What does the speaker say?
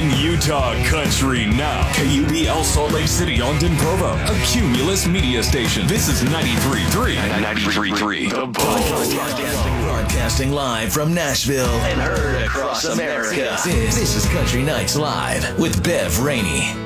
Broadcasting Utah Country now. KUBL Salt Lake City, Ogden, Provo. A Cumulus media station. This is 93.3. 93.3. The Broadcasting live from Nashville and heard across America. This is Country Nights Live with Bev Rainey.